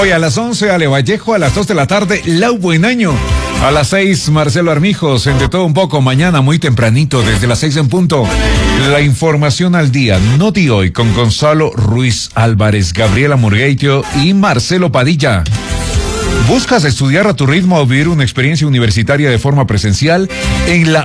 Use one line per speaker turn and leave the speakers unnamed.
Hoy a las 11, Ale Vallejo, a las 2 de la tarde, Lau Buenaño. A las 6, Marcelo Armijos, entre todo un poco, mañana muy tempranito, desde las 6 en punto. La información al día, Noti Hoy, con Gonzalo Ruiz Álvarez, Gabriela Murgueito y Marcelo Padilla. ¿Buscas estudiar a tu ritmo o vivir una experiencia universitaria de forma presencial? En la